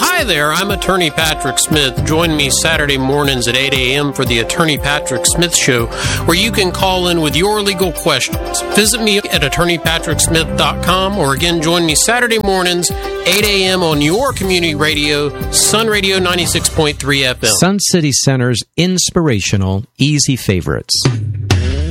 Hi there, I'm Attorney Patrick Smith. Join me Saturday mornings at 8 a.m. for the Attorney Patrick Smith Show, where you can call in with your legal questions. Visit me at attorneypatricksmith.com, or again, join me Saturday mornings, 8 a.m. on your community radio, Sun Radio 96.3 FM. Sun City Center's inspirational, easy favorites.